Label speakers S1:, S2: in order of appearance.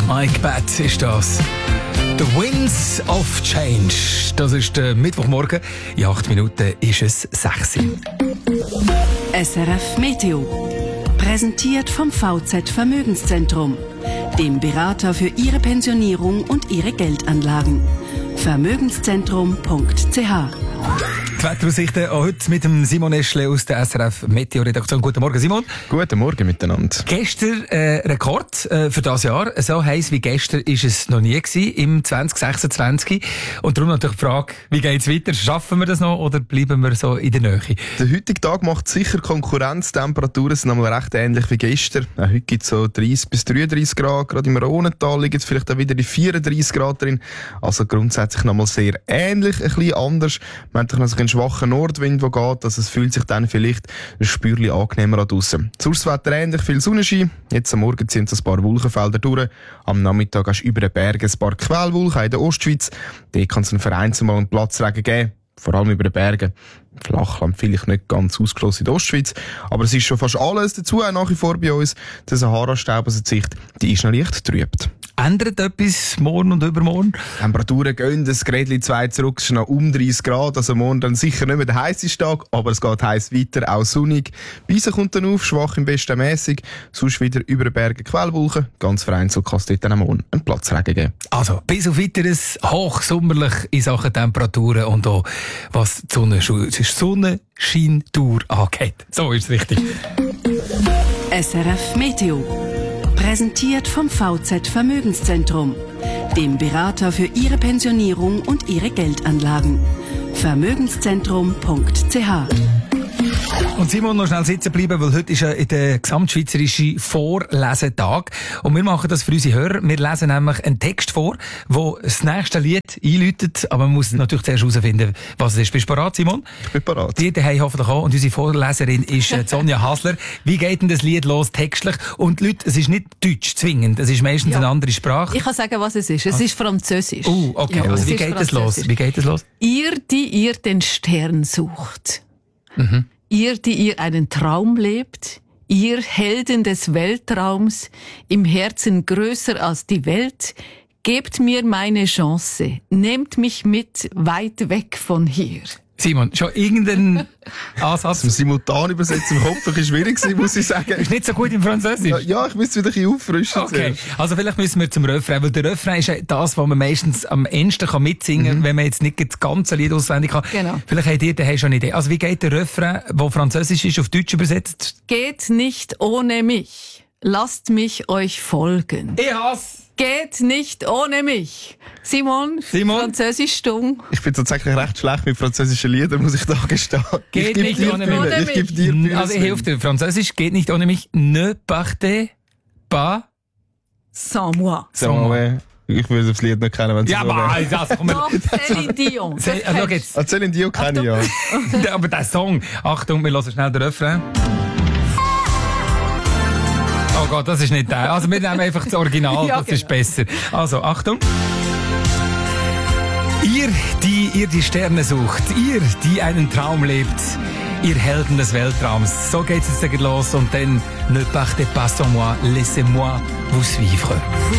S1: Mike Batt ist das. The Winds of Change. Das ist der Mittwochmorgen. In 8 Minuten ist es 6 Uhr.
S2: SRF Meteo. Präsentiert vom VZ Vermögenszentrum, dem Berater für Ihre Pensionierung und Ihre Geldanlagen. Vermögenszentrum.ch.
S1: Die Wetteraussichten heute mit dem Simon Eschle aus der SRF Meteo-Redaktion. Guten Morgen, Simon.
S3: Guten Morgen miteinander.
S1: Gestern Rekord für das Jahr. So heiß wie gestern ist es noch nie gewesen, im 2026. Und darum natürlich die Frage, wie geht's weiter? Schaffen wir das noch oder bleiben wir so in der Nähe?
S3: Der heutige Tag macht sicher Konkurrenz. Die Temperaturen sind einmal recht ähnlich wie gestern. Heute gibt es so 30 bis 33 Grad. Gerade im Rhonental liegen es vielleicht auch wieder die 34 Grad drin. Also grundsätzlich nochmal sehr ähnlich, ein bisschen anders. Man hat noch einen schwachen Nordwind, der geht. Also es fühlt sich dann vielleicht ein Spürchen angenehmer an draussen. Das Wetter ähnlich, viel Sonnenschein. Jetzt am Morgen ziehen ein paar Wolkenfelder durch. Am Nachmittag hast du über den Bergen ein paar Quellwolken in der Ostschweiz. Dort kann es vereinzelt mal einen Platzregen geben. Vor allem über den Bergen. Flachland vielleicht nicht ganz ausgeschlossen in der Ostschweiz. Aber es ist schon fast alles dazu, auch nach wie vor bei uns. Der Sahara-Staub, also die Sicht, die ist noch leicht trübt.
S1: Ändert etwas morgen und übermorgen?
S3: Temperaturen gehen das Grädli 2 zurück, es ist noch um 30 Grad. Also morgen dann sicher nicht mehr der heisseste Tag, aber es geht heiß weiter, auch sonnig. Beissen kommt dann auf, schwach im Westen mässig. Sonst wieder über den Bergen Quellwolken. Ganz vereinzelt kann es dort dann am Morgen einen Platzregen geben.
S1: Also, bis auf weiteres hochsommerlich in Sachen Temperaturen und auch was die Sonnenscheintour angeht. So ist es richtig.
S2: SRF Meteo. Präsentiert vom VZ Vermögenszentrum, dem Berater für Ihre Pensionierung und Ihre Geldanlagen. Vermögenszentrum.ch.
S1: Und Simon, noch schnell sitzen bleiben, weil heute ist ja der gesamtschweizerische Vorlesetag. Und wir machen das für unsere Hörer. Wir lesen nämlich einen Text vor, der das nächste Lied einläutet. Aber man muss natürlich zuerst herausfinden, was es ist. Bist du bereit, Simon?
S3: Ich bin bereit.
S1: Die daheim hoffentlich auch. Und unsere Vorleserin ist Sonja Hasler. Wie geht denn das Lied los textlich? Und Leute, es ist nicht Deutsch zwingend. Es ist meistens eine andere Sprache.
S4: Ich kann sagen, was es ist. Es ist Französisch.
S1: Okay.
S4: Ja,
S1: also wie geht es los? Wie geht es los?
S4: Ihr, die ihr den Stern sucht. Ihr, die ihr einen Traum lebt. Ihr Helden des Weltraums, im Herzen größer als die Welt. Gebt mir meine Chance. Nehmt mich mit weit weg von hier.
S1: Simon, schon irgendeinen Ansatz?
S3: Zum simultan übersetzen im Kopf ein bisschen schwierig sein, muss ich sagen.
S1: Ist nicht so gut im Französisch?
S3: Ja, ich müsste wieder ein bisschen auffrischen.
S1: Okay, also vielleicht müssen wir zum Refrain, weil der Refrain ist ja das, was man meistens am ehesten mitsingen kann, wenn man jetzt nicht das ganze Lied auswendig kann.
S4: Genau.
S1: Vielleicht habt ihr daheim schon eine Idee. Also wie geht der Refrain, der französisch ist, auf Deutsch übersetzt?
S4: Geht nicht ohne mich. Lasst mich euch folgen.
S1: Ich hasse!
S4: Geht nicht ohne mich. Simon? Französisch stumm.
S3: Ich bin tatsächlich recht schlecht mit französischen Liedern, muss ich da gestehen.
S1: Geht nicht ohne mich.
S3: Ich gebe dir Bühne.
S1: Also ich helfe dir. Französisch geht nicht ohne mich. Ne partez pas
S4: Sans moi.
S3: Ich würde das Lied nicht kennen, wenn es
S1: ja,
S3: so
S1: aber das kommt
S4: Doch, Céline Dion.
S1: Schau jetzt.
S3: Céline Dion kenne ich ja.
S1: Aber der Song. Achtung, wir hören schnell den Refrain. Oh Gott, das ist nicht der. Also wir nehmen einfach das Original,
S4: Ja,
S1: das ist besser. Also, Achtung. Ihr, die Sterne sucht, ihr, die einen Traum lebt, ihr Helden des Weltraums. So geht's jetzt los und dann ne partez pas sans moi, laissez-moi vous suivre.